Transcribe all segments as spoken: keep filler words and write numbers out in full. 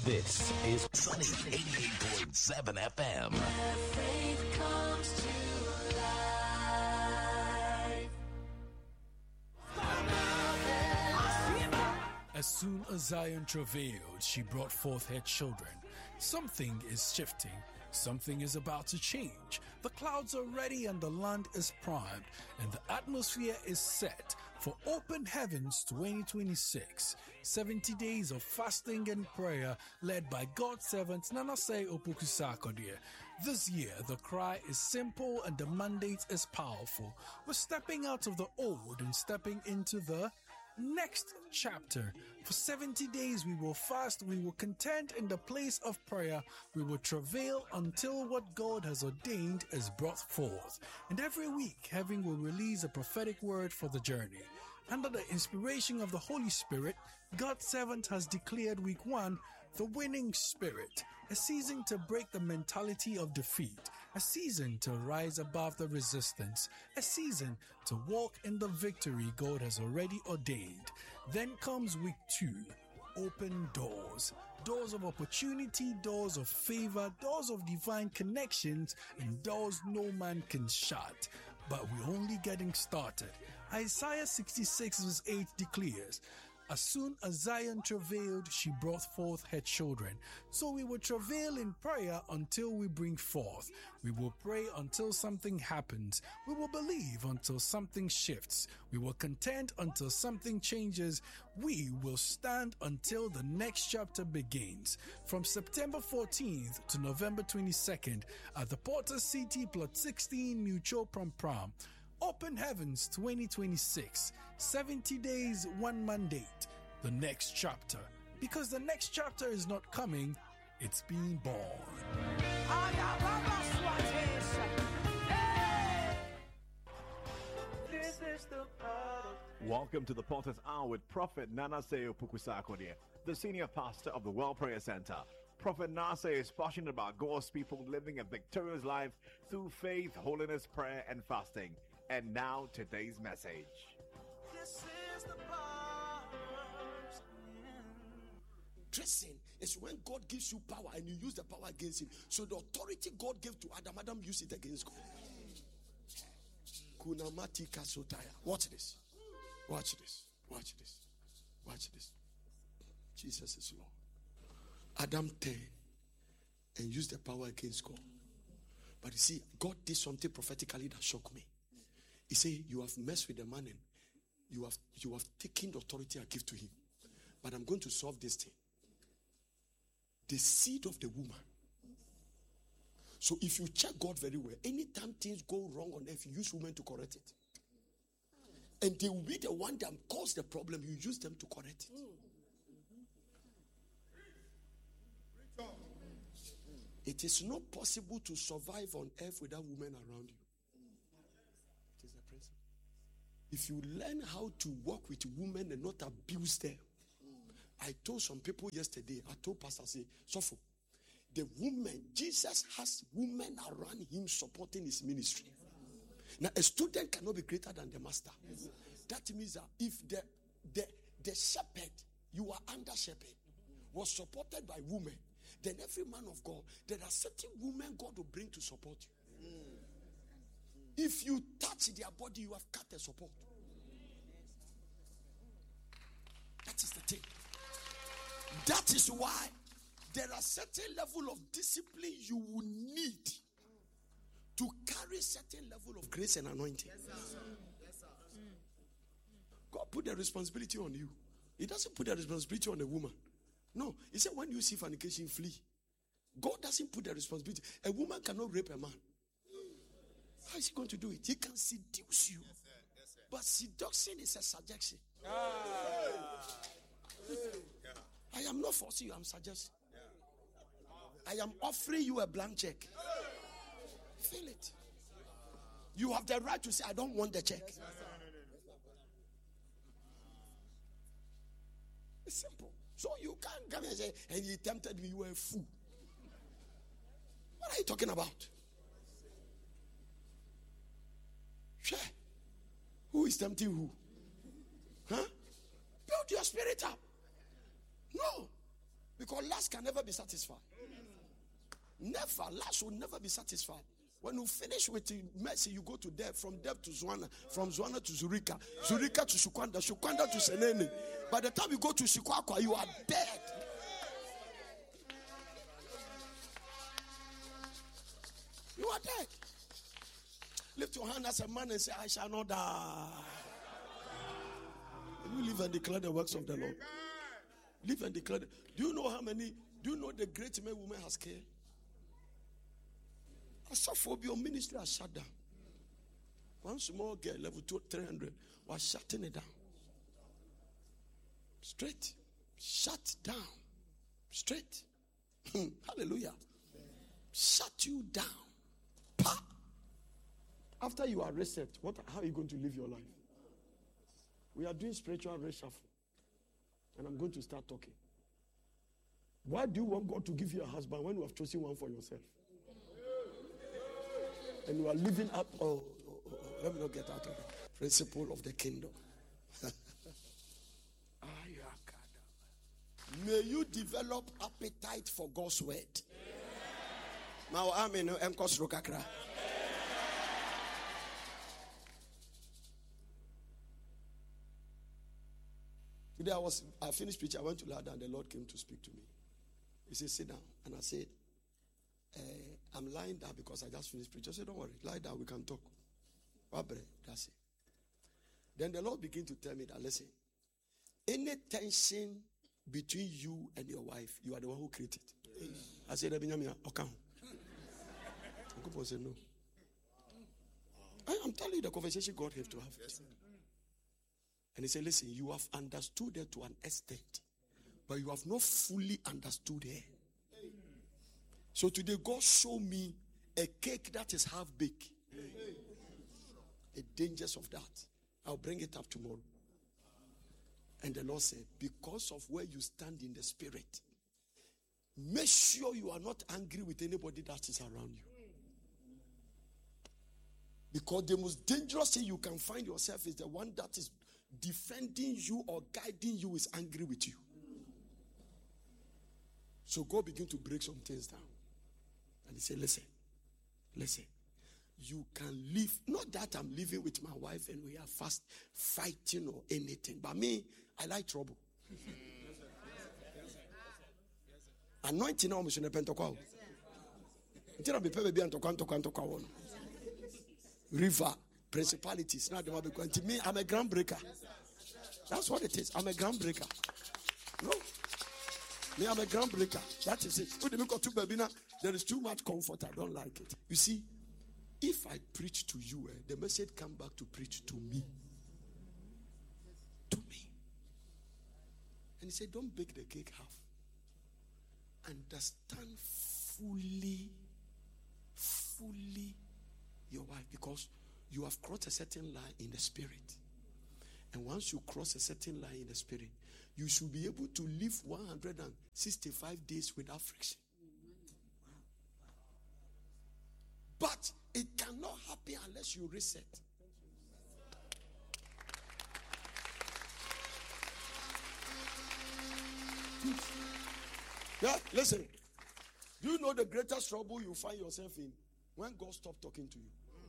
This is Sunny eighty-eight point seven F M. Where faith comes to life. As soon as Zion travailed, she brought forth her children. Something is shifting. Something is about to change. The clouds are ready and the land is primed, and the atmosphere is set for Open Heavens twenty twenty-six. seventy days of fasting and prayer led by God's servant Nanase Opoku-Sarkodie. This year, the cry is simple and the mandate is powerful. We're stepping out of the old and stepping into the next chapter. For seventy days we will fast, we will contend in the place of prayer, we will travail until what God has ordained is brought forth. And every week, heaven will release a prophetic word for the journey. Under the inspiration of the Holy Spirit, God's servant has declared week one the winning spirit, a season to break the mentality of defeat, a season to rise above the resistance, a season to walk in the victory God has already ordained. Then comes week two, open doors. Doors of opportunity, doors of favor, doors of divine connections, and doors no man can shut. But we're only getting started. Isaiah sixty-six verse eight declares, as soon as Zion travailed, she brought forth her children. So we will travail in prayer until we bring forth. We will pray until something happens. We will believe until something shifts. We will contend until something changes. We will stand until the next chapter begins. From September fourteenth to November twenty-second at the Porter City Plot sixteen Mutual Prom Prom. Open Heavens twenty twenty-six. seventy days, one mandate. The next chapter. Because the next chapter is not coming, it's being born. This is the part of Welcome to the Potter's Hour with Prophet Nanase Opoku-Sarkodie, the senior pastor of the World Prayer Center. Prophet Nase is passionate about God's people living a victorious life through faith, holiness, prayer, and fasting. And now, today's message. this is the part. Dressing is when God gives you power and you use the power against him. So the authority God gave to Adam, Adam used it against God. Kunamati kasotaya. Watch this. Watch this. Watch this. Watch this. Jesus is Lord. Adam turned and used the power against God. But you see, God did something prophetically that shocked me. He said, you have messed with the man and you have you have taken the authority I give to him. But I'm going to solve this thing. The seed of the woman. So if you check God very well, anytime things go wrong on earth, you use women to correct it. And they will be the one that cause the problem. You use them to correct it. It is not possible to survive on earth without women around you. It is the principle. If you learn how to work with women and not abuse them. I told some people yesterday, I told Pastor, say, Sofo, the woman, Jesus has women around him supporting his ministry. Now, a student cannot be greater than the master. That means that if the, the, the shepherd, you are under shepherd, was supported by women, then every man of God, there are certain women God will bring to support you. If you touch their body, you have cut the support. That is the thing. That is why there are certain level of discipline you will need to carry certain level of grace and anointing. Yes, sir. Yes, sir. God put the responsibility on you. He doesn't put the responsibility on a woman. No, he said when you see fornication, flee. God doesn't put the responsibility. A woman cannot rape a man. How is he going to do it? He can seduce you. Yes, sir. Yes, sir. But seduction is a suggestion. Ah. Yeah. I am not forcing you, I'm suggesting. Yeah. I am offering you a blank check. Feel it. You have the right to say, I don't want the check. It's simple. So you can't come and say, and he tempted me, you were a fool. What are you talking about? Sure. Who is tempting who? Huh? Build your spirit up. No. Because lust can never be satisfied. Never. Lust will never be satisfied. When you finish with the mercy, you go to Deb. From Deb to Zwana. From Zwana to Zurika. Zurika to Shukwanda. Shukwanda to Senene. By the time you go to Shikwakwa, you are dead. You are dead. Lift your hand as a man and say, I shall not die. You live and declare the works of the Lord. Live and declare. The, do you know how many? Do you know the great men woman has killed? Asophobia ministry has shut down. One small girl, level two, three hundred, was shutting it down. Straight. Shut down. Straight. Hallelujah. Shut you down. Pa. After you are reset, what? How are you going to live your life? We are doing spiritual reshuffle. And I'm going to start talking. Why do you want God to give you a husband when you have chosen one for yourself? And you are living up. Oh, oh, oh, oh, let me not get out of the principle of the kingdom. May you develop appetite for God's word. Now, I'm in Mkos Rokakra. Today I was, I finished preaching. I went to Lada and the Lord came to speak to me. He said, sit down. And I said, uh, I'm lying down because I just finished preaching. I said, don't worry, lie down, we can talk. That's it. Then the Lord began to tell me that, listen, any tension between you and your wife, you are the one who created it. I said, okay. I said, no. I am telling you the conversation God has to have with you. And he said, listen, you have understood her to an extent, but you have not fully understood her. So today, God showed me a cake that is half baked. The dangers of that. I'll bring it up tomorrow. And the Lord said, because of where you stand in the spirit, make sure you are not angry with anybody that is around you. Because the most dangerous thing you can find yourself is the one that is defending you or guiding you is angry with you. So God began to break some things down. And he said, listen, listen, you can live, not that I'm living with my wife and we are fast fighting or anything, but me, I like trouble. Anointing now, Mission Pentecost. River, principalities. Now, to me, I'm a groundbreaker. That's what it is. I'm a groundbreaker. No. Me, I'm a groundbreaker. That is it. There is too much comfort. I don't like it. You see, if I preach to you, eh, the message come back to preach to me. To me. And he said, don't bake the cake half. Understand fully, fully your wife, because you have crossed a certain line in the spirit. And once you cross a certain line in the spirit, you should be able to live one hundred sixty-five days without friction. But it cannot happen unless you reset. Yeah, listen. Do you know the greatest trouble you find yourself in? When God stops talking to you.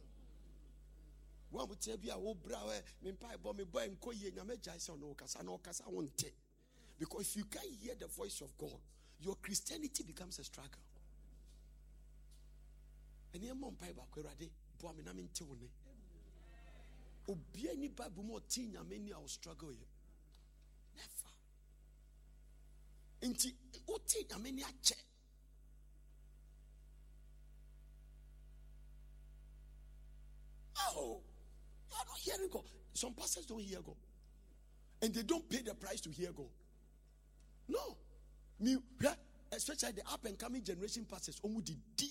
Because if you can't hear the voice of God, your Christianity becomes a struggle. And your mom pipe back where are they? Boaminamin Tone. Obiani Babumo Tina many will struggle here. Never. Inti Oti Amenia che. Oh, you are not hearing God. Some pastors don't hear God. And they don't pay the price to hear God. No. Me, especially the up and coming generation pastors, Omu di di.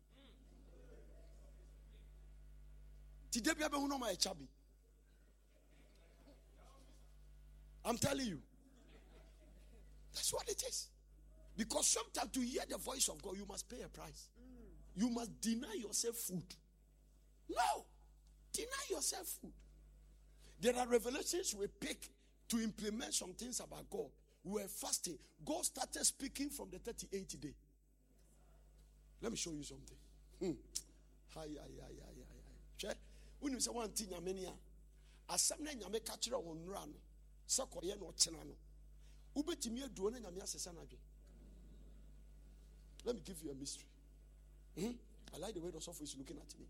I'm telling you. That's what it is. Because sometimes to hear the voice of God, you must pay a price. You must deny yourself food. No. Deny yourself food. There are revelations we pick to implement some things about God. we were fasting. God started speaking from the thirty-eighth day. Let me show you something. Hmm. Hi, hi, hi, hi, hi. Check. When you say one thing, Yamenia, as some name Yame catcher on run, Sakoyan or Chenano. Ubetimia doing Yamia Sesanaji. Let me give you a mystery. Hmm? I like the way the software is looking at me.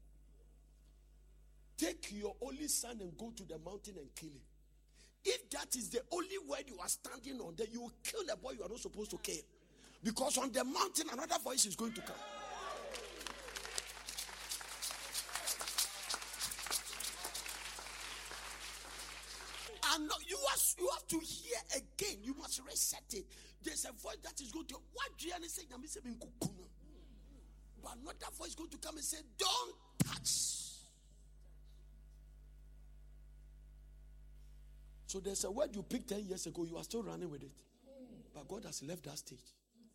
Take your only son and go to the mountain and kill him. If that is the only word you are standing on, then you will kill the boy you are not supposed to kill. Because on the mountain, another voice is going to come. And you have, you have to hear again. You must reset it. There's a voice that is going to, what do you say? But another voice is going to come and say, don't touch. So there's a word you picked ten years ago, you are still running with it. But God has left that stage.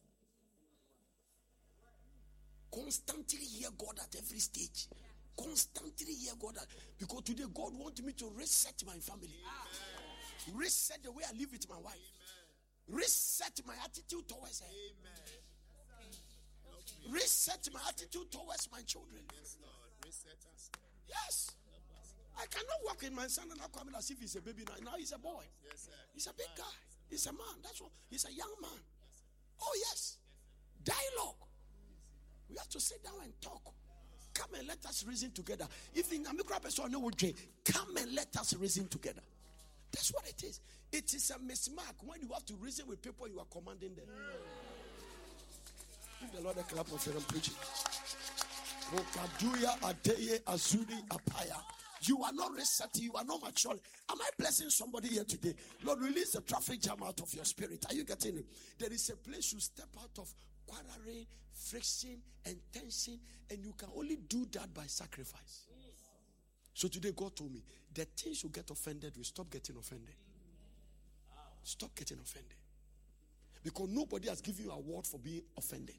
Constantly hear God at every stage. Constantly hear God at, because today God wants me to reset my family. Reset the way I live with my wife. Reset my attitude towards her. Reset my attitude towards my children. Yes. I cannot walk in my son and I come in as if he's a baby now. Now he's a boy. Yes, he's a big guy. He's a man. That's what. He's a young man. Oh yes. Dialogue. We have to sit down and talk. Come and let us reason together. If in Amikra person no would come and let us reason together. That's what it is. It is a mismark when you have to reason with people you are commanding them. Give the Lord a clap of freedom preaching. You are not resetting, you are not mature. Am I blessing somebody here today? Lord, release the traffic jam out of your spirit. Are you getting it? There is a place you step out of quarrelling, friction, and tension, and you can only do that by sacrifice. So today God told me, the things you get offended with, stop getting offended. Stop getting offended. Because nobody has given you an award for being offended.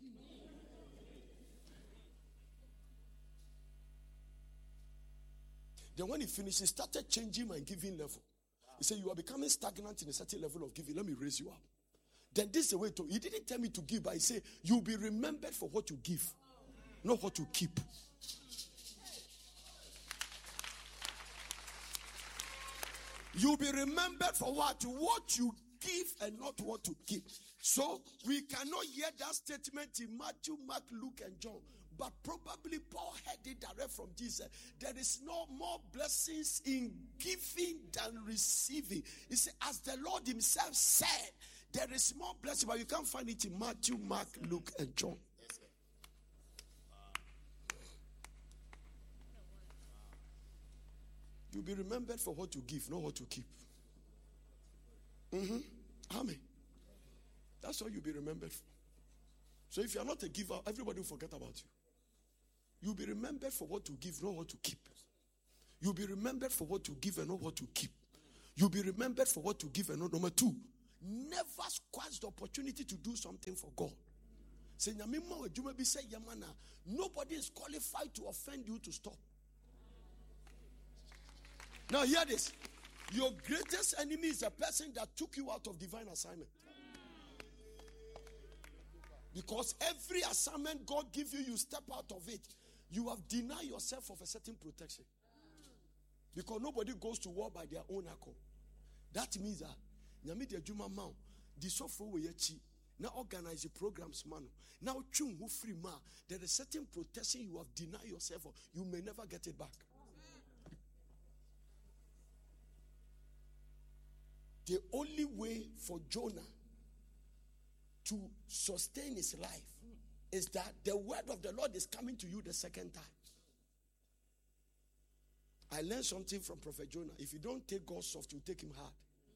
Then when he finished, he started changing my giving level. He said, you are becoming stagnant in a certain level of giving. Let me raise you up. Then this is the way to, he didn't tell me to give, but he said, you'll be remembered for what you give, not what you keep. You'll be remembered for what? What you give and not what to keep. So we cannot hear that statement in Matthew, Mark, Luke, and John. But probably Paul heard it direct from Jesus. There is no more blessings in giving than receiving. He said, as the Lord himself said, there is more blessing, but you can't find it in Matthew, Mark, Luke, and John. You'll be remembered for what you give, not what you keep. Mm-hmm. Amen. That's all you'll be remembered for. So if you are not a giver, everybody will forget about you. You'll be remembered for what you give, not what you keep. You'll be remembered for what you give and not what you keep. You'll be remembered for what you give and not. Number two, never squash the opportunity to do something for God. Say, nobody is qualified to offend you to stop. Now hear this. Your greatest enemy is a person that took you out of divine assignment. Because every assignment God gives you, you step out of it. You have denied yourself of a certain protection. Because nobody goes to war by their own accord. That means that Nyamidi Juma Mao, the software we now organize the programs, man. Now chung who free ma. There is certain protection you have denied yourself of. You may never get it back. The only way for Jonah to sustain his life is that the word of the Lord is coming to you the second time. I learned something from Prophet Jonah. If you don't take God soft, you take him hard.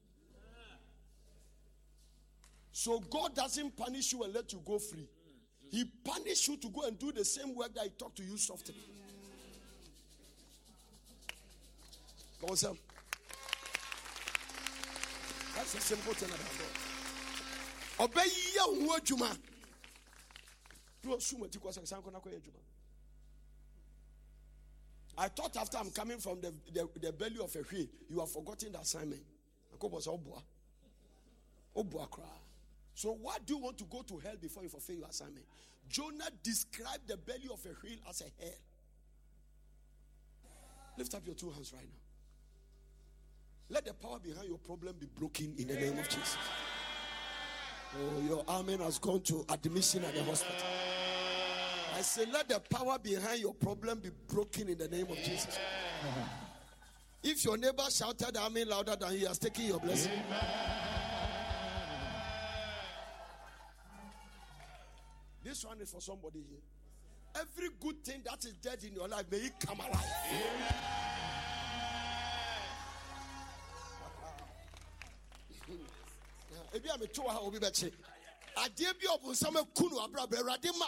So God doesn't punish you and let you go free. He punishes you to go and do the same work that he talked to you softly. Come on, Sam. That's a simple thing about God. Obey you, who Juma. I thought after I'm coming from the, the, the belly of a whale, you have forgotten the assignment. Obuakra. So why do you want to go to hell before you fulfill your assignment? Jonah described the belly of a whale as a hell. Lift up your two hands right now. Let the power behind your problem be broken in the name of Jesus. Oh, your amen has gone to admission at the hospital. I say, let the power behind your problem be broken in the name of Jesus. If your neighbor shouted amen louder than he has taken your blessing. This one is for somebody here. Every good thing that is dead in your life, may it come alive. Ebi a me to ha obi be che. Ade bi obonsam akunu abra be Awurade ma.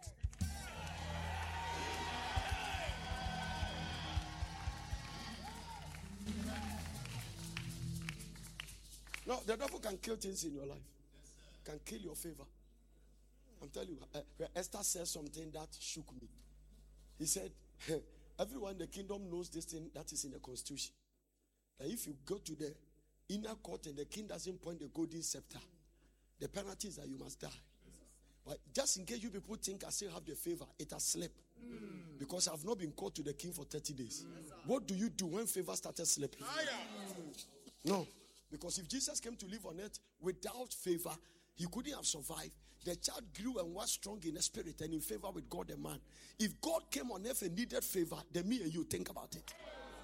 No, the devil can kill things in your life. Can kill your favor. I'm telling you, uh, Esther said something that shook me. He said, everyone in the kingdom knows this thing that is in the constitution. That if you go to the inner court and the king doesn't point the golden scepter, the penalty is that you must die. But just in case you people think I still have the favor, it has slipped. Mm. Because I've not been called to the king for thirty days. Mm. What do you do when favor started slipping? No. Because if Jesus came to live on earth without favor, he couldn't have survived. The child grew and was strong in the spirit and in favor with God and man. If God came on earth and needed favor, then me and you think about it.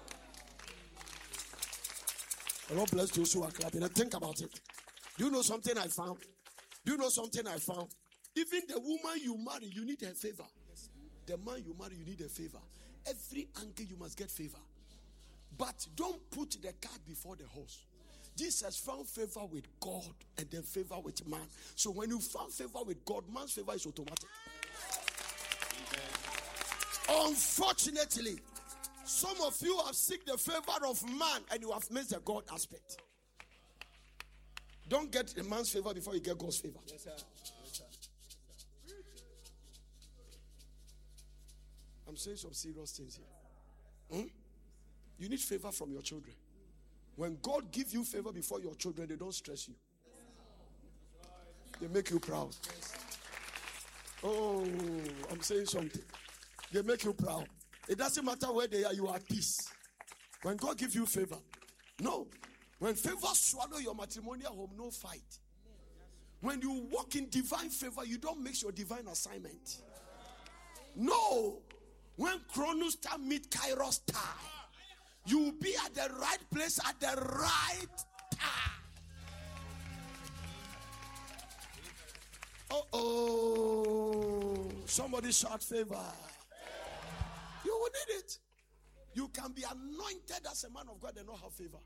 The Lord bless those who are clapping and think about it. Do you know something I found? Do you know something I found? Even the woman you marry, you need her favor. The man you marry, you need a favor. Every angle you must get favor. But don't put the cart before the horse. Jesus found favor with God and then favor with man. So when you found favor with God, man's favor is automatic. Okay. Unfortunately, some of you have seek the favor of man and you have missed the God aspect. Don't get a man's favor before you get God's favor. Yes, sir. Yes, sir. I'm saying some serious things here. Hmm? You need favor from your children. When God gives you favor before your children, they don't stress you. They make you proud. Oh, I'm saying something. They make you proud. It doesn't matter where they are, you are at peace. When God gives you favor. No. When favor swallow your matrimonial home, no fight. When you walk in divine favor, you don't mix your divine assignment. No. When Chronos star meet Kairos star, you will be at the right place at the right time. Uh-oh. Somebody shout favor. You will need it. You can be anointed as a man of God and not have favor.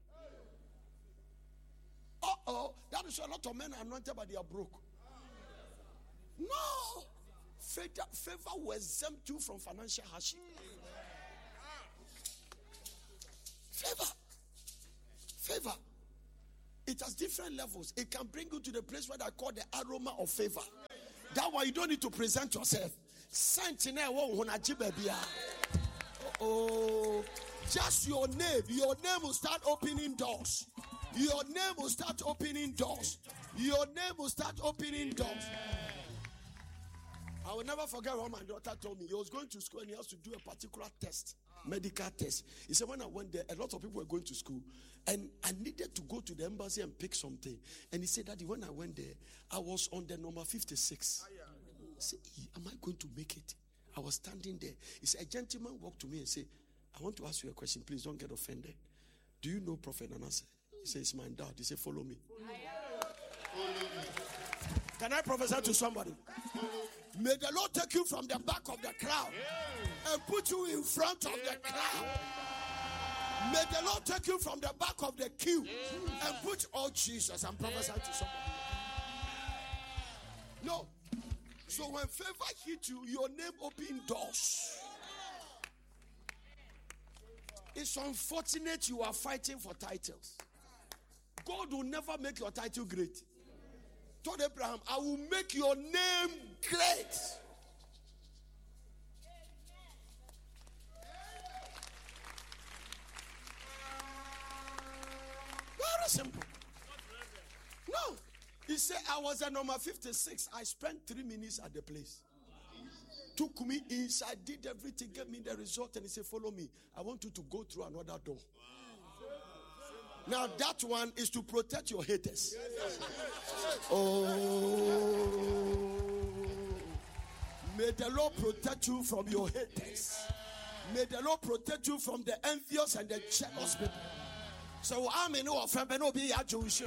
Uh-oh. That is why a lot of men are anointed but they are broke. No. Favor, favor will exempt you from financial hardship. Favor. Favor. It has different levels. It can bring you to the place where I call the aroma of favor. That way you don't need to present yourself. Oh, just your name. Your name will start opening doors. Your name will start opening doors. Your name will start opening doors. I will never forget what my daughter told me. He was going to school and he has to do a particular test. Medical test. He said, when I went there, a lot of people were going to school and I needed to go to the embassy and pick something. And he said, Daddy, when I went there, I was on the number fifty-six. I said, am I going to make it? I was standing there. He said, a gentleman walked to me and said, I want to ask you a question. Please don't get offended. Do you know Prophet Nanasse? He said, it's my dad. He said, follow me. Can I prophesy to somebody? May the Lord take you from the back of the crowd and put you in front of the crowd. May the Lord take you from the back of the queue and put, oh Jesus, I'm prophesying to somebody. No. So when favor hit you, your name open doors. It's unfortunate you are fighting for titles. God will never make your title great. Told Abraham, I will make your name great. Very simple. No. He said, I was at number fifty-six. I spent three minutes at the place. Took me inside, did everything, gave me the result, and he said, follow me. I want you to go through another door. Now that one is to protect your haters. Oh, may the Lord protect you from your haters. May the Lord protect you from the envious and the jealous people. So I'm in no friend, but no be a Jewish.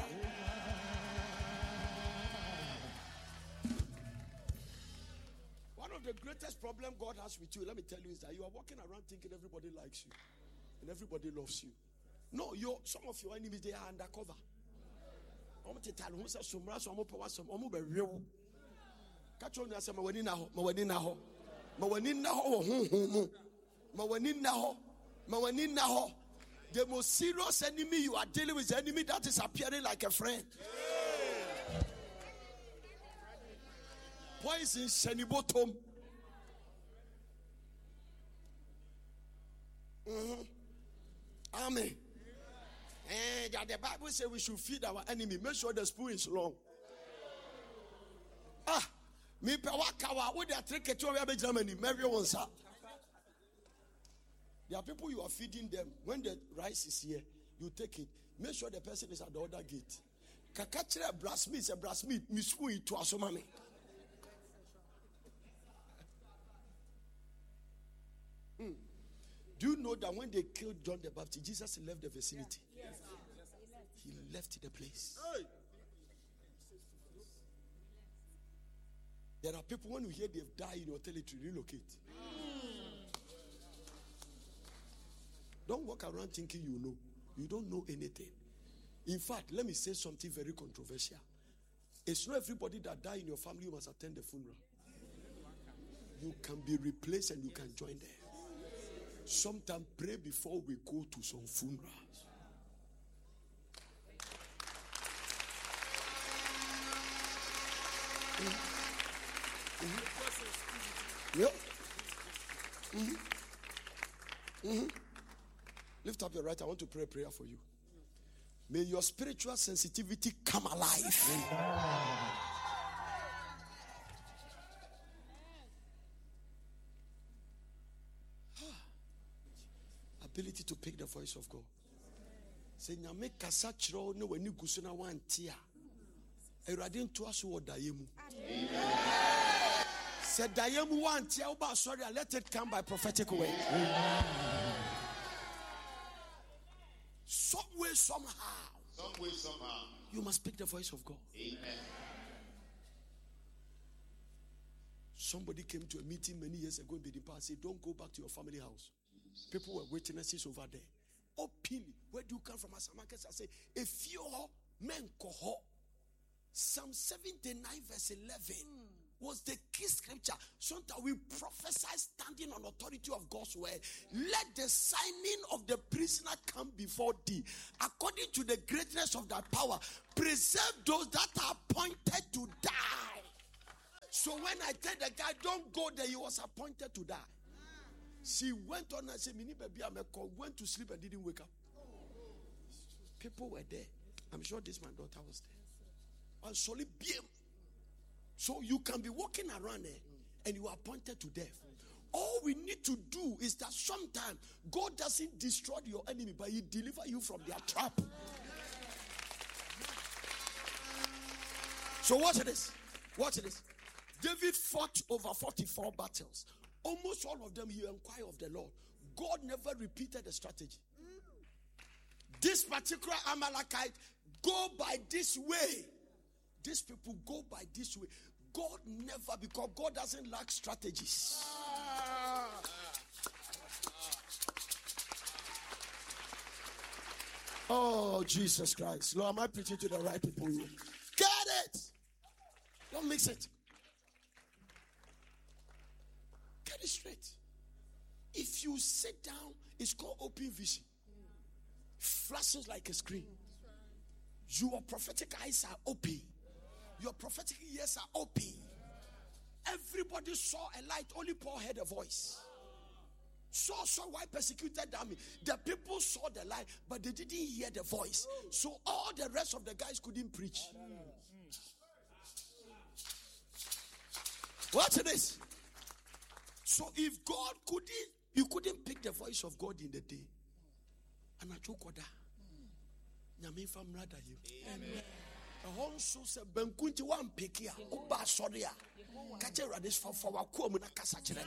One of the greatest problem God has with you, let me tell you, is that you are walking around thinking everybody likes you and everybody loves you. No, you some of your enemies, they are undercover. I'm to tell who says some rats, I'm over some, I'm over real. Catch on as a Mawanina, Mawanina, Mawanina, Mawanina, Mawanina. The most serious enemy you are dealing with, the enemy that is appearing like a friend. Poison Shenibotom. Mm-hmm. Amen. And that the Bible says we should feed our enemy. Make sure the spoon is long. Ah, me pewakawa. What they are trick to we Germany. Mary wants up. There are people you are feeding them. When the rice is here, you take it. Make sure the person is at the other gate. Kakachira brass meat, a brass meat, Miss Fui to Asomami. Hmm. Do you know that when they killed John the Baptist, Jesus left the vicinity? Yes. He left the place. There are people, when you hear they've died in your territory, relocate. Don't walk around thinking you know. You don't know anything. In fact, let me say something very controversial. It's not everybody that died in your family you must attend the funeral. You can be replaced and you can join them. Sometimes pray before we go to some funerals. Mm-hmm. Mm-hmm. Yeah. Mm-hmm. Mm-hmm. Lift up your right. I want to pray a prayer for you. May your spiritual sensitivity come alive. Ability to pick the voice of God. Say nyame kasa chiro ne wani gusuna wantia. Erade nto aso wo dayemu. Say dayemu wantia oba sorry, let it come by prophetic way. Some way, somehow. Some way, somehow. You must speak the voice of God. Amen. Somebody came to a meeting many years ago in Bidimpa and said, don't go back to your family house. People were witnesses over there. Openly, where do you come from? As a market, I say, if you men coho, Psalm seventy-nine, verse eleven. Was the key scripture. Sometimes we prophesy standing on authority of God's word. Let the signing of the prisoner come before thee. According to the greatness of that power, preserve those that are appointed to die. So when I tell the guy, don't go there, he was appointed to die. She went on and said, Mini baby, I'm a call. Went to sleep and didn't wake up. People were there. I'm sure this my daughter was there. And solid beam. So you can be walking around there and you are appointed to death. All we need to do is that sometimes God doesn't destroy your enemy, but He delivers you from their trap. So watch this. Watch this. David fought over forty-four battles. Almost all of them he inquired of the Lord. God never repeated the strategy. This particular Amalekite, go by this way. These people go by this way. God never, because God doesn't lack strategies. Oh, Jesus Christ. Lord, am I preaching to the right people here? Get it. Don't mix it. Get it straight. If you sit down, it's called open vision. Flashes like a screen. Your prophetic eyes are open. Your prophetic ears are open. Everybody saw a light. Only Paul heard a voice. Saul saw why persecuted army. The people saw the light, but they didn't hear the voice. So all the rest of the guys couldn't preach. Watch this. So if God couldn't, you couldn't pick the voice of God in the day. And I took order. Nyame fam rada you. Amen. A whole so se benkunti wan pick ya. Uba sorry ya. Kache radis for for wa ko mu na kasa kire.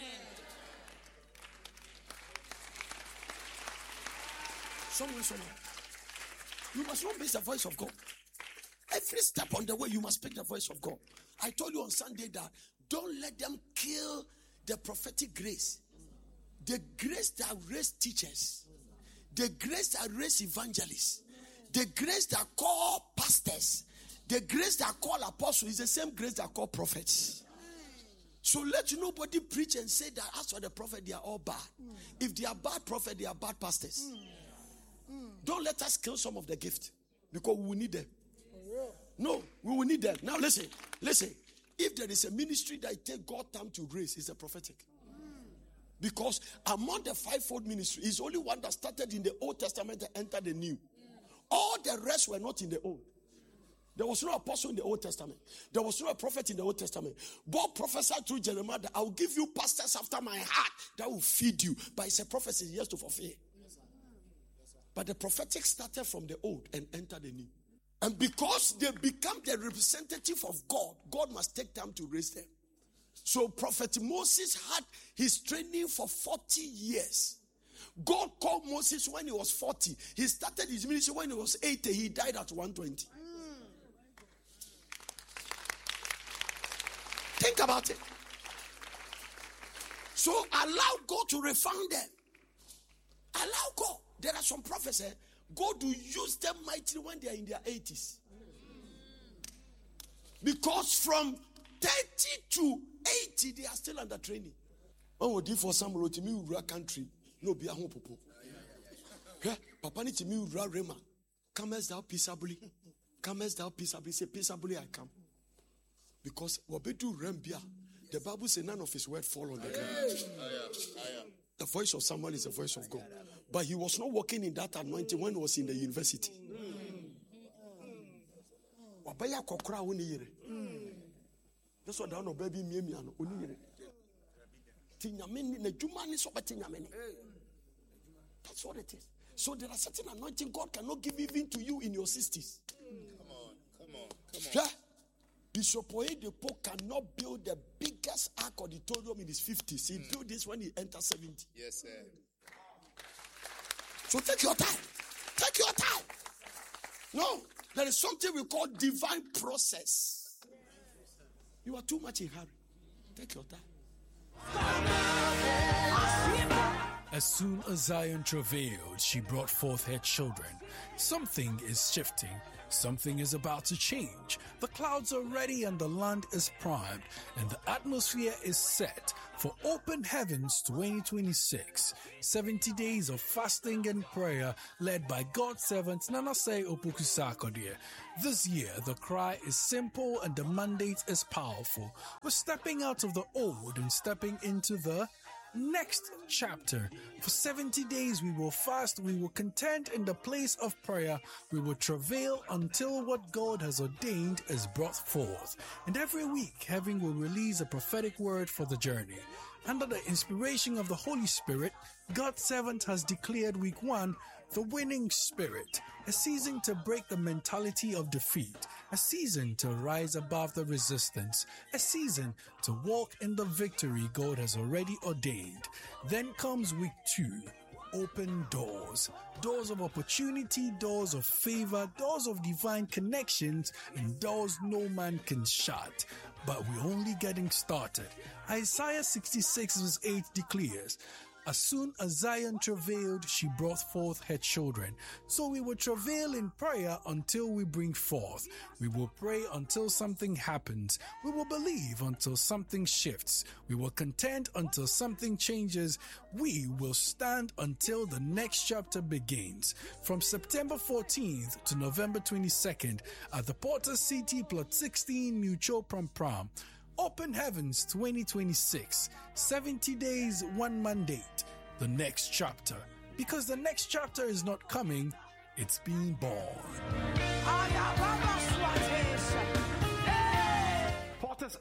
Someone, someone. You must not miss the voice of God. Every step on the way, you must pick the voice of God. I told you on Sunday that don't let them kill the prophetic grace. The grace that raised teachers. The grace that raised evangelists. The grace that call pastors. The grace that call apostles is the same grace that call prophets. So let nobody preach and say that as for the prophet, they are all bad. If they are bad prophet, they are bad pastors. Don't let us kill some of the gift because we will need them. No, we will need them. Now listen, listen. If there is a ministry that it takes God time to raise, it's a prophetic. Because among the fivefold ministry, is only one that started in the Old Testament and entered the New. All the rest were not in the Old. There was no apostle in the Old Testament. There was no prophet in the Old Testament. God prophesied through Jeremiah that I will give you pastors after my heart that will feed you. But it's a prophecy yes to fulfill. But the prophetic started from the old and entered the new. And because they become the representative of God, God must take time to raise them. So Prophet Moses had his training for forty years. God called Moses when he was forty. He started his ministry when he was eighty. He died at one hundred twenty. Mm. Think about it. So allow God to refine them. Allow God. There are some prophets, eh, God will use them mightily when they are in their eighties. Because from thirty to eighty, they are still under training. Oh, for some rotimi ura country, no be a home popo. Papa ni timi ura rema. Comes thou peaceably. Comes thou peaceably. Say peaceably I come. Because wabedu rembia, the Bible says none of his word fall on the ground. The voice of someone is the voice of God. But he was not working in that anointing when he was in the university. That's what I know, baby. That's what it is. So there are certain anointing God cannot give even to you in your sixties. Come on, come on, come on. Bishop Oyedepo cannot build the biggest ark auditorium in his fifties. He mm. built this when he entered seventy. Yes, sir. So take your time. Take your time. No, there is something we call divine process. You are too much in a hurry. Take your time. As soon as Zion travailed, she brought forth her children. Something is shifting. Something is about to change. The clouds are ready and the land is primed, and the atmosphere is set for Open Heavens twenty twenty-six. seventy days of fasting and prayer led by God's servant Nanase Opoku-Sarkodie. This year, the cry is simple and the mandate is powerful. We're stepping out of the old and stepping into the next chapter. For seventy days we will fast, we will contend in the place of prayer, we will travail until what God has ordained is brought forth. And every week, heaven will release a prophetic word for the journey. Under the inspiration of the Holy Spirit, God's servant has declared week one, the winning spirit, a season to break the mentality of defeat, a season to rise above the resistance, a season to walk in the victory God has already ordained. Then comes week two, open doors, doors of opportunity, doors of favor, doors of divine connections, and doors no man can shut. But we're only getting started. Isaiah sixty-six verse eight declares, as soon as Zion travailed, she brought forth her children. So we will travail in prayer until we bring forth. We will pray until something happens. We will believe until something shifts. We will contend until something changes. We will stand until the next chapter begins. From September fourteenth to November twenty-second at the Porter City Plot sixteen, Mutual Pram Pram. Open Heavens twenty twenty-six. seventy days, one mandate. The next chapter. Because the next chapter is not coming, it's being born. Porter's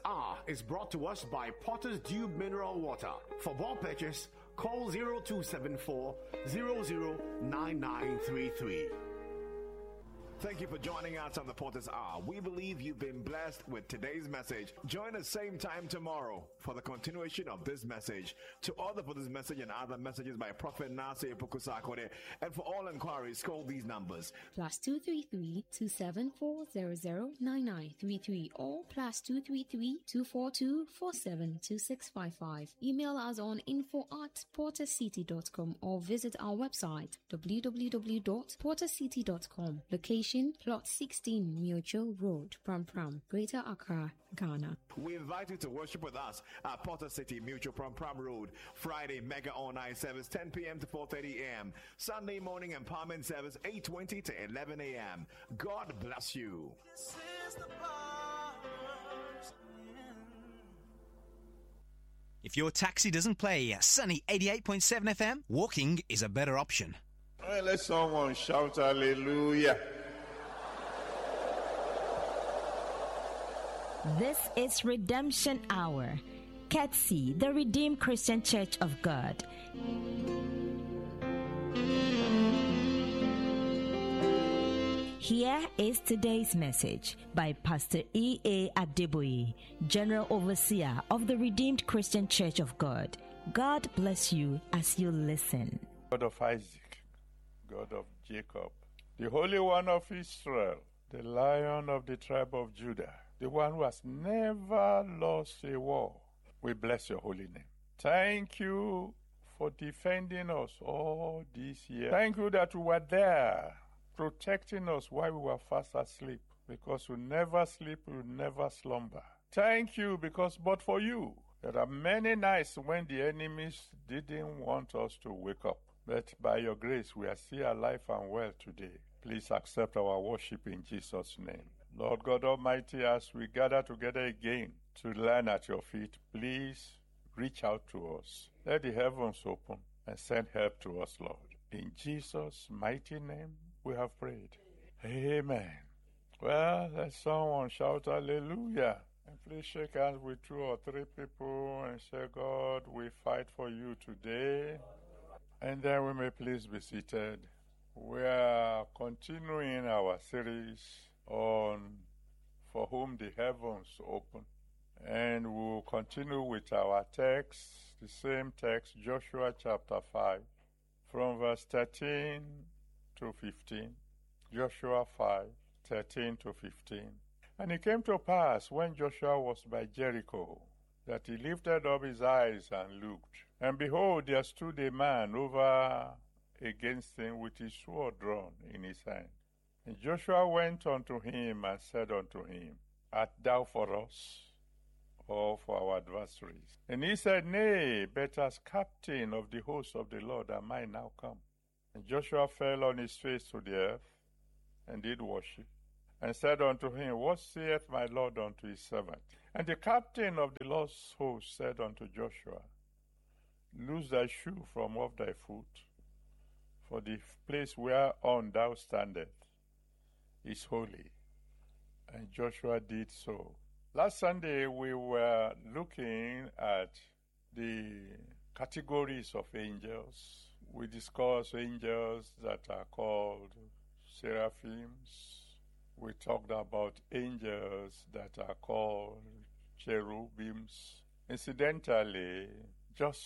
Hour is brought to us by Potter's Dew Mineral Water. For more purchase, call zero two seven four zero zero nine nine three three. Thank you for joining us on the Potter's Hour. We believe you've been blessed with today's message. Join us same time tomorrow for the continuation of this message. To order for this message and other messages by Prophet Nasir Pukusakode, and for all inquiries, call these numbers. Plus two three three two seven four zero zero nine nine three three or plus two three three two four two four seven two six five five. Email us on info at portercity dot com or visit our website w w w dot portercity dot com. Location Plot sixteen Mutual Road, Pram Pram, Greater Accra, Ghana. We invite you to worship with us at Potter City Mutual Pram Pram Road. Friday Mega All-Night Service ten p.m. to four thirty a.m. Sunday morning Empowerment Service eight twenty to eleven a.m. God bless you. This is the bars. If your taxi doesn't play a sunny eighty-eight point seven F M, walking is a better option. Well, let someone shout hallelujah. This is Redemption Hour. Ketsy, the Redeemed Christian Church of God. Here is today's message by Pastor E A Adeboye, General Overseer of the Redeemed Christian Church of God. God bless you as you listen. God of Isaac, God of Jacob, the Holy One of Israel, the Lion of the tribe of Judah, the one who has never lost a war. We bless your holy name. Thank you for defending us all these years. Thank you that you were there protecting us while we were fast asleep, because we never sleep, we never slumber. Thank you, because but for you, there are many nights when the enemies didn't want us to wake up. But by your grace, we are still alive and well today. Please accept our worship in Jesus' name. Lord God Almighty, as we gather together again to learn at your feet, please reach out to us. Let the heavens open and send help to us, Lord. In Jesus' mighty name, we have prayed. Amen. Well, let someone shout hallelujah. And please shake hands with two or three people and say, God, we fight for you today. And then we may please be seated. We are continuing our series on For Whom the Heavens Open. And we'll continue with our text, the same text, Joshua chapter five, from verse thirteen to fifteen. Joshua five, thirteen to fifteen. And it came to pass, when Joshua was by Jericho, that he lifted up his eyes and looked. And behold, there stood a man over against him with his sword drawn in his hand. And Joshua went unto him and said unto him, Art thou for us, or for our adversaries? And he said, Nay, but as captain of the host of the Lord am I now come. And Joshua fell on his face to the earth, and did worship, and said unto him, What saith my Lord unto his servant? And the captain of the Lord's host said unto Joshua, Loose thy shoe from off thy foot, for the place whereon thou standest is holy. And Joshua did so. Last Sunday we were looking at the categories of angels. We discussed angels that are called seraphims. We talked about angels that are called cherubims. Incidentally, just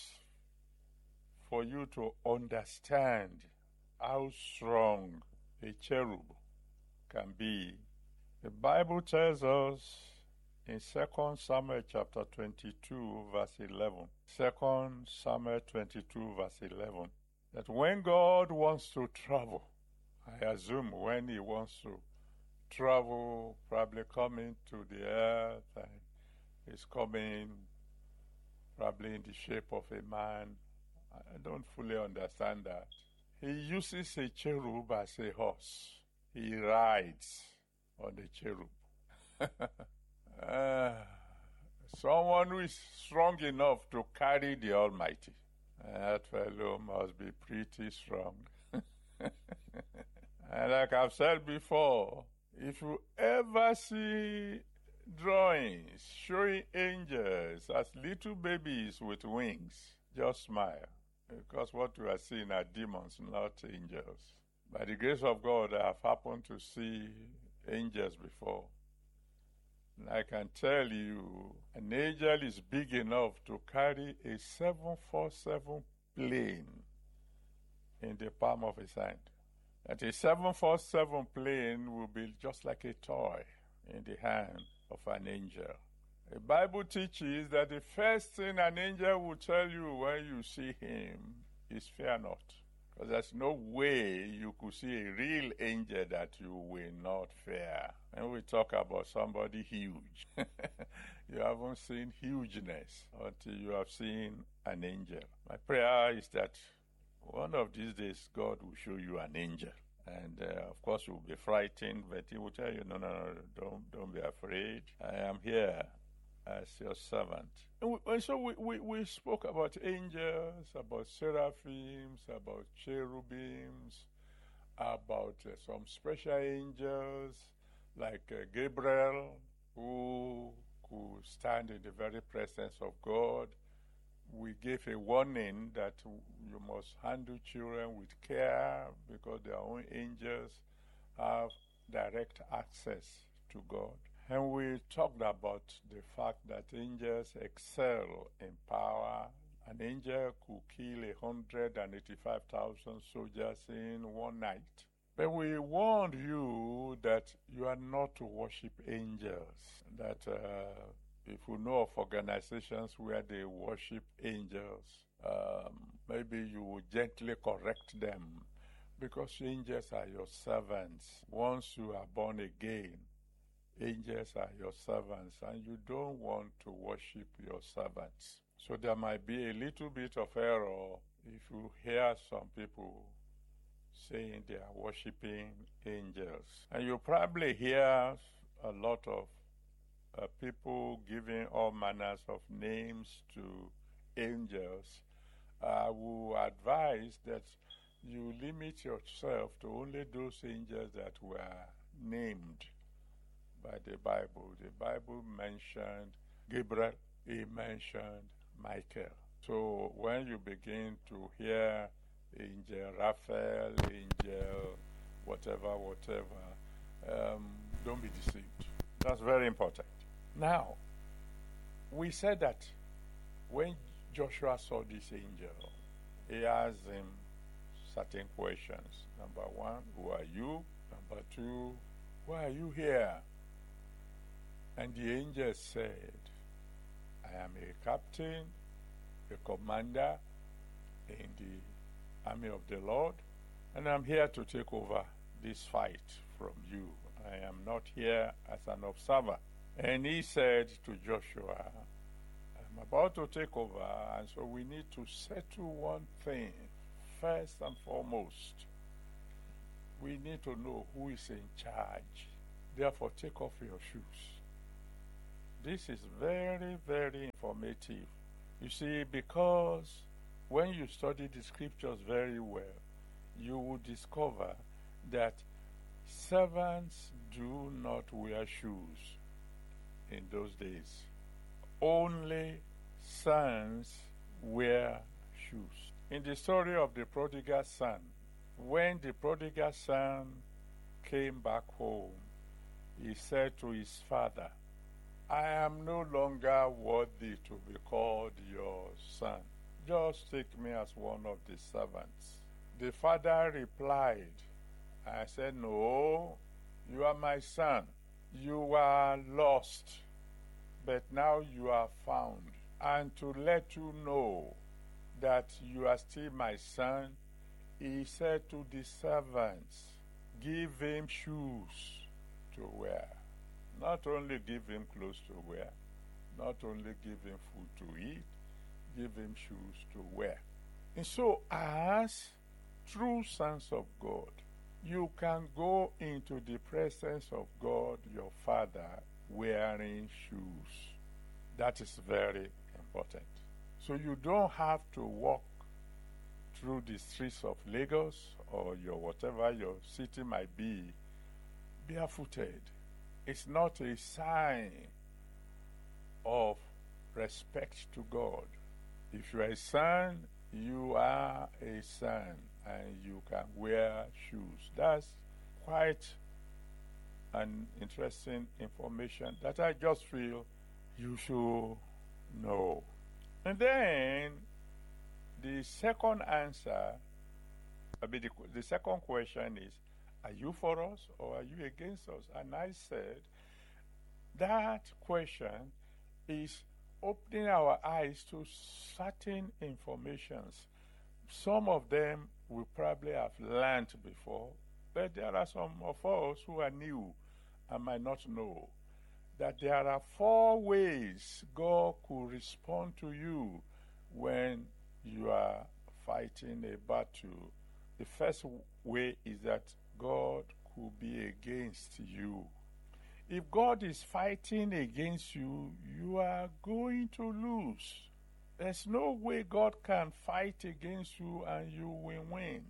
for you to understand how strong a cherub can be, the Bible tells us in Second Samuel chapter twenty-two, verse eleven, Second Samuel twenty-two, verse eleven, that when God wants to travel, I assume when he wants to travel, probably coming to the earth, and he's coming probably in the shape of a man. I don't fully understand that. He uses a cherub as a horse. He rides on the cherub. uh, someone who is strong enough to carry the Almighty. That fellow must be pretty strong. And like I've said before, if you ever see drawings showing angels as little babies with wings, just smile. Because what we are seeing are demons, not angels. By the grace of God, I have happened to see angels before. And I can tell you, an angel is big enough to carry a seven forty-seven plane in the palm of his hand. That a seven forty-seven plane will be just like a toy in the hand of an angel. The Bible teaches that the first thing an angel will tell you when you see him is fear not. Because there's no way you could see a real angel that you will not fear. And we talk about somebody huge. You haven't seen hugeness until you have seen an angel. My prayer is that one of these days God will show you an angel. And uh, of course you'll be frightened, but he will tell you, no, no, no, don't, don't be afraid. I am here as your servant. And, we, and so we, we, we spoke about angels, about seraphims, about cherubims, about uh, some special angels like uh, Gabriel, who could stand in the very presence of God. We gave a warning that you must handle children with care because their own angels have direct access to God. And we talked about the fact that angels excel in power. An angel could kill one hundred eighty-five thousand soldiers in one night. But we warned you that you are not to worship angels, that uh, if you know of organizations where they worship angels, um, maybe you will gently correct them, because angels are your servants. Once you are born again, angels are your servants, and you don't want to worship your servants. So there might be a little bit of error if you hear some people saying they are worshiping angels. And you probably hear a lot of uh, people giving all manners of names to angels. I will advise that you limit yourself to only those angels that were named by the Bible. The Bible mentioned Gabriel, it mentioned Michael. So when you begin to hear Angel Raphael, Angel whatever, whatever, um, don't be deceived. That's very important. Now, we said that when Joshua saw this angel, he asked him certain questions. Number one, who are you? Number two, why are you here? And the angel said, I am a captain, a commander in the army of the Lord, and I'm here to take over this fight from you. I am not here as an observer. And he said to Joshua, I'm about to take over, and so we need to settle one thing first and foremost. We need to know who is in charge. Therefore, take off your shoes. This is very, very informative. You see, because when you study the scriptures very well, you will discover that servants do not wear shoes in those days. Only sons wear shoes. In the story of the prodigal son, when the prodigal son came back home, he said to his father, I am no longer worthy to be called your son. Just take me as one of the servants. The father replied, I said, no, you are my son. You are lost, but now you are found. And to let you know that you are still my son, he said to the servants, give him shoes to wear. Not only give him clothes to wear, not only give him food to eat, give him shoes to wear. And so, as true sons of God, you can go into the presence of God, your Father, wearing shoes. That is very important. So you don't have to walk through the streets of Lagos or your whatever your city might be, barefooted. is not a sign of respect to God. If you are a son, you are a son, and you can wear shoes. That's quite an interesting information that I just feel you should know. And then the second answer, I mean, the, the second question is, are you for us or are you against us? And I said that question is opening our eyes to certain informations. Some of them we probably have learned before, but there are some of us who are new and might not know that there are four ways God could respond to you when you are fighting a battle. The first way is that God could be against you. If God is fighting against you, you are going to lose. There's no way God can fight against you and you will win.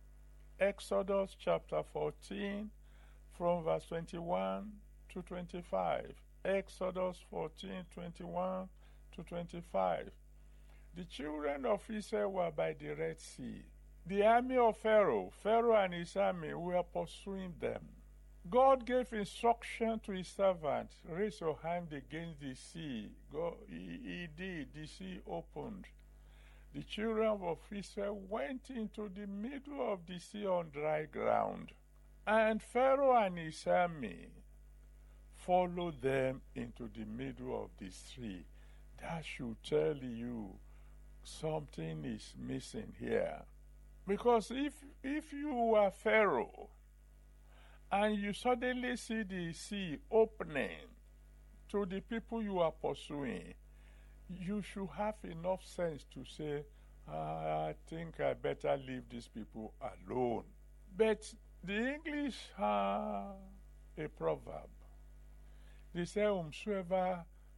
Exodus chapter fourteen, from verse twenty-one to twenty-five. Exodus fourteen, twenty-one to twenty-five. The children of Israel were by the Red Sea. The army of Pharaoh, Pharaoh and his army were pursuing them. God gave instruction to his servant, raise your hand against the sea. God, he, he did, the sea opened. The children of Israel went into the middle of the sea on dry ground. And Pharaoh and his army followed them into the middle of the sea. That should tell you something is missing here. Because if, if you are Pharaoh, and you suddenly see the sea opening to the people you are pursuing, you should have enough sense to say, I think I better leave these people alone. But the English have a proverb. They say, whomsoever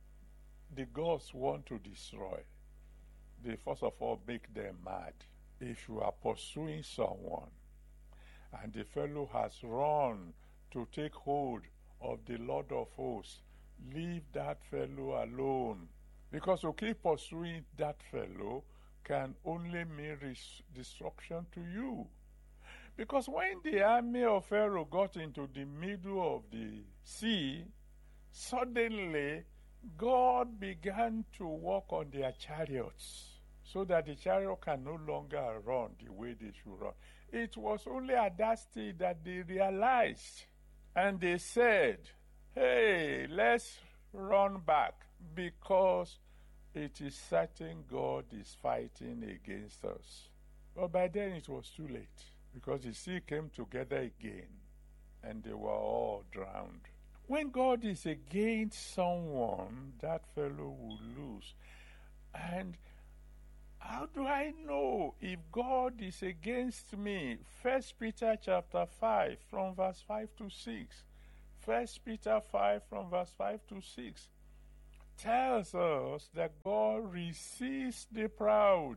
the gods want to destroy, they first of all make them mad. If you are pursuing someone, and the fellow has run to take hold of the Lord of hosts, leave that fellow alone. Because to keep pursuing that fellow can only mean res- destruction to you. Because when the army of Pharaoh got into the middle of the sea, suddenly God began to work on their chariots so that the chariot can no longer run the way they should run. It was only at that stage that they realized, and they said, hey, let's run back, because it is certain God is fighting against us. But by then it was too late, because the sea came together again, and they were all drowned. When God is against someone, that fellow will lose. And how do I know if God is against me? First Peter chapter five, from verse five to six. First Peter five, from verse five to six, tells us that God resists the proud.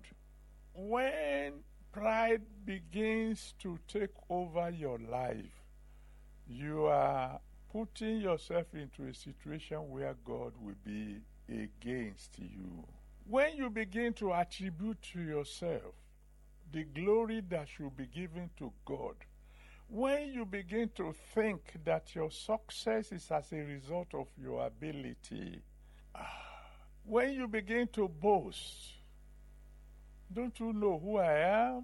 When pride begins to take over your life, you are putting yourself into a situation where God will be against you. When you begin to attribute to yourself the glory that should be given to God, when you begin to think that your success is as a result of your ability, when you begin to boast, don't you know who I am?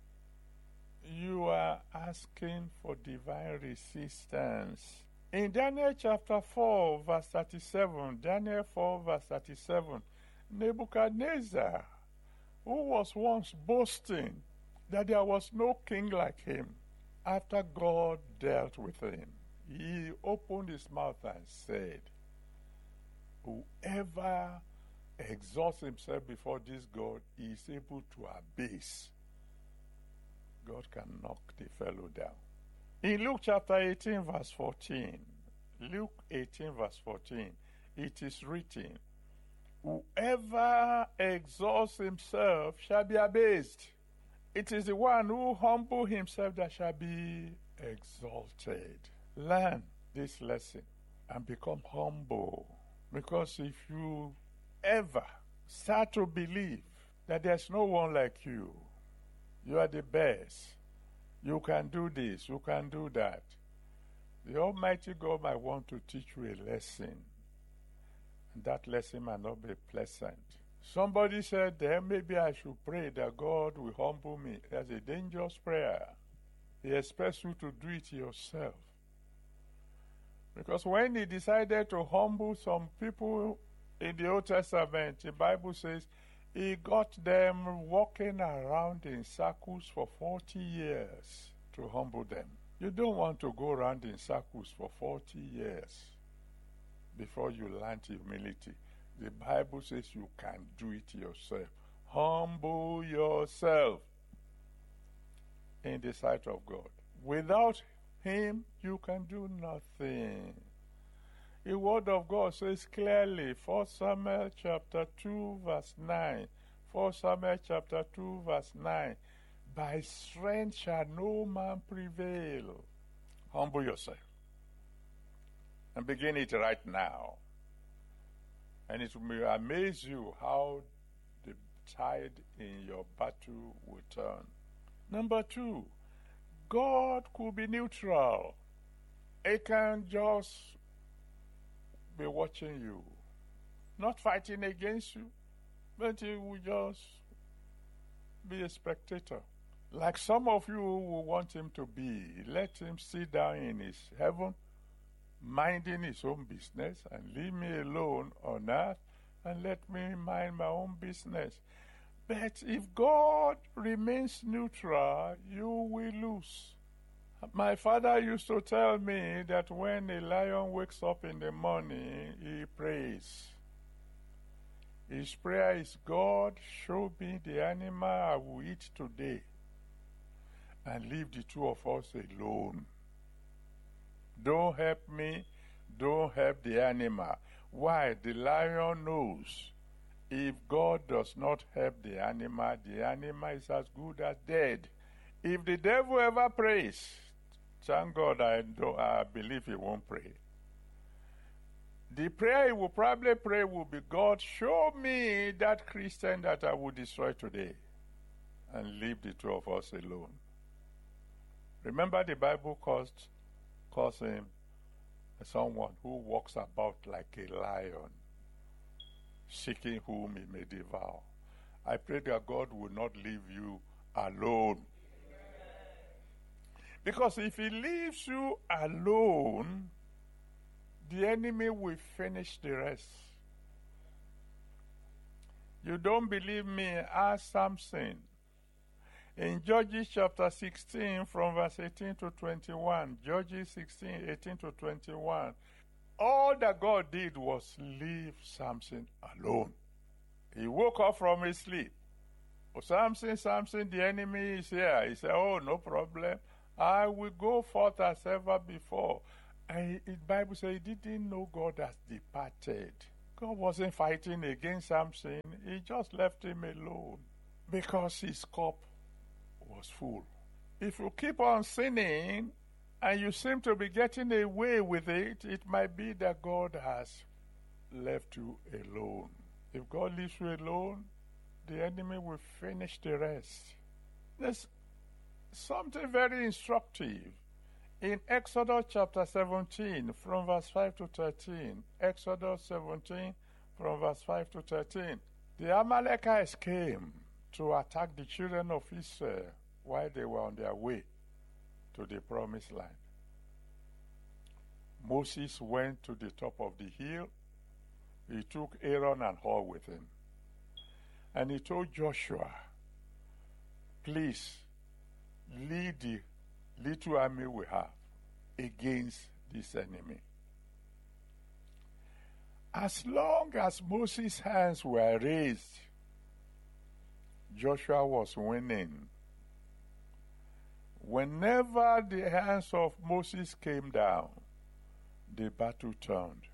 You are asking for divine resistance. In Daniel chapter four, verse thirty-seven, Daniel four, verse thirty-seven, Nebuchadnezzar, who was once boasting that there was no king like him, after God dealt with him, he opened his mouth and said, whoever exalts himself before this God is able to abase. God can knock the fellow down. In Luke chapter eighteen, verse fourteen, Luke eighteen, verse fourteen, it is written, whoever exalts himself shall be abased. It is the one who humbles himself that shall be exalted. Learn this lesson and become humble. Because if you ever start to believe that there's no one like you, you are the best, you can do this, you can do that, the Almighty God might want to teach you a lesson. And that lesson might not be pleasant. Somebody said, then maybe I should pray that God will humble me. That's a dangerous prayer. He expects you to do it yourself. Because when he decided to humble some people in the Old Testament, the Bible says he got them walking around in circles for forty years to humble them. You don't want to go around in circles for forty years before you learn humility. The Bible says you can do it yourself. Humble yourself in the sight of God. Without him, you can do nothing. The word of God says clearly, First Samuel chapter two, verse nine. First Samuel chapter two, verse nine. By strength shall no man prevail. Humble yourself. And begin it right now. And it will amaze you how the tide in your battle will turn. Number two, God could be neutral. He can just be watching you, not fighting against you, but he will just be a spectator. Like some of you will want him to be. Let him sit down in his heaven, minding his own business, and leave me alone on earth, and let me mind my own business. But if God remains neutral, you will lose. My father used to tell me that when a lion wakes up in the morning, he prays. His prayer is, God, show me the animal I will eat today, and leave the two of us alone. Don't help me, don't help the animal. Why? The lion knows if God does not help the animal, the animal is as good as dead. If the devil ever prays, thank God I, don't, I believe he won't pray. The prayer he will probably pray will be, God, show me that Christian that I will destroy today, and leave the two of us alone. Remember, the Bible calls, calls him someone who walks about like a lion, seeking whom he may devour. I pray that God will not leave you alone. Because if he leaves you alone, the enemy will finish the rest. You don't believe me? Ask Samson. In Judges chapter sixteen, from verse eighteen to twenty-one, Judges sixteen, eighteen to twenty-one, all that God did was leave Samson alone. He woke up from his sleep. Oh, Samson, Samson, the enemy is here. He said, oh, no problem. I will go forth as ever before. And the Bible says he didn't know God has departed. God wasn't fighting against Samson. He just left him alone because his cup was full. If you keep on sinning and you seem to be getting away with it, it might be that God has left you alone. If God leaves you alone, the enemy will finish the rest. There's something very instructive in Exodus chapter seventeen, from verse five to thirteen. Exodus seventeen, from verse five to thirteen. The Amalekites came to attack the children of Israel while they were on their way to the promised land. Moses went to the top of the hill. He took Aaron and Hur with him. And he told Joshua, please lead the little army we have against this enemy. As long as Moses' hands were raised, Joshua was winning. Whenever the hands of Moses came down, the battle turned.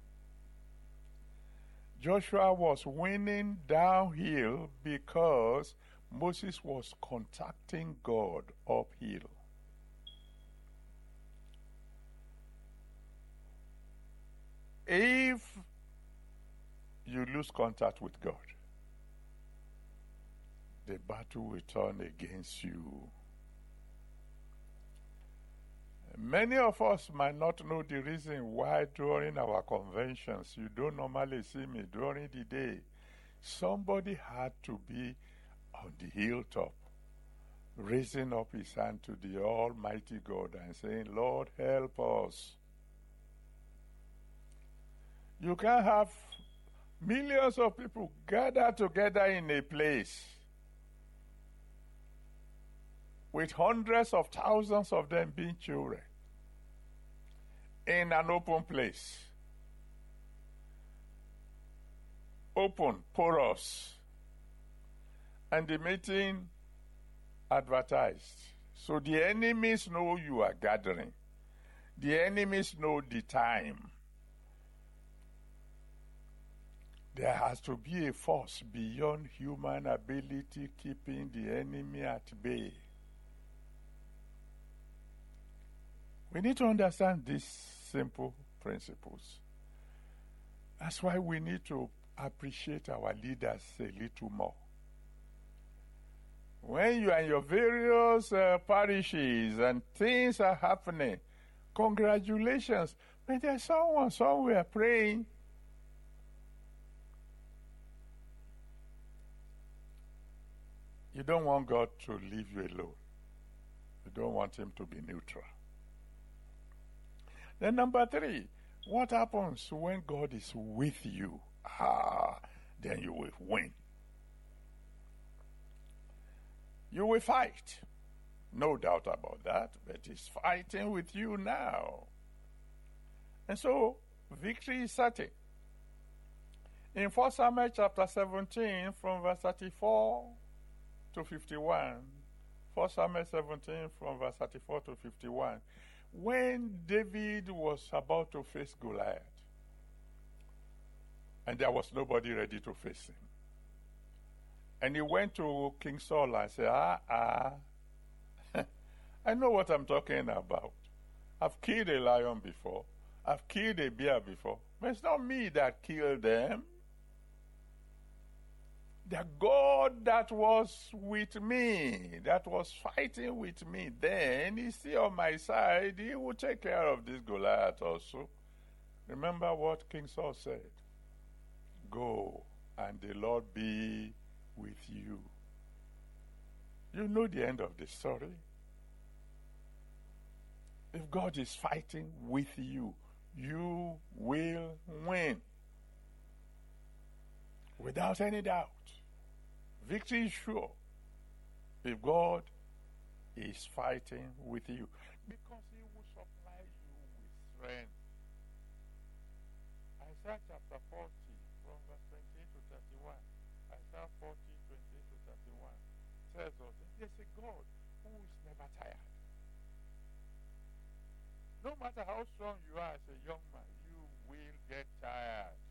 Joshua was winning downhill because Moses was contacting God uphill. if you lose contact with God, the battle will turn against you. Many of us might not know the reason why during our conventions you don't normally see me during the day. Somebody had to be on the hilltop, raising up his hand to the Almighty God and saying, Lord, help us. You can't have millions of people gathered together in a place with hundreds of thousands of them being children in an open place. Open, porous. And the meeting advertised. So the enemies know you are gathering. The enemies know the time. There has to be a force beyond human ability keeping the enemy at bay. We need to understand these simple principles. That's why we need to appreciate our leaders a little more. When you are in your various uh, parishes and things are happening, congratulations. But there's someone somewhere praying. You don't want God to leave you alone. You don't want him to be neutral. Then number three, what happens when God is with you? Ah, then you will win. You will fight. No doubt about that, but he's fighting with you now. And so, victory is certain. In First Samuel chapter seventeen, from verse thirty-four to fifty-one, First Samuel seventeen, from verse thirty-four to fifty-one, when David was about to face Goliath, and there was nobody ready to face him, and he went to King Saul and said, ah, ah, I know what I'm talking about. I've killed a lion before. I've killed a bear before. But it's not me that killed them. The God that was with me, that was fighting with me then, is still on my side. He will take care of this Goliath also. Remember what King Saul said. Go, and the Lord be with you. You know the end of the story. If God is fighting with you, you will win. Without any doubt. Victory is sure if God is fighting with you, because he will supply you with strength. Isaiah chapter forty, from verse twenty to thirty-one. Isaiah forty, twenty to thirty-one says us that there's a God who is never tired. No matter how strong you are as a young man, you will get tired.